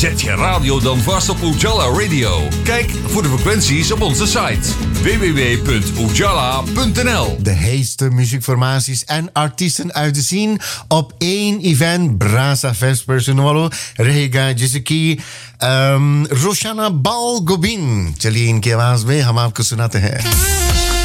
Zet je radio dan vast op Ujala Radio. Kijk voor de frequenties op onze site www.ujala.nl. De heetste muziekformaties en artiesten uit de scene op één event. Brasa Fest Personolo, Rega Jisiki, Roshana Balgobin. चलिए इनके आवाज में हम आपको सुनाते हैं.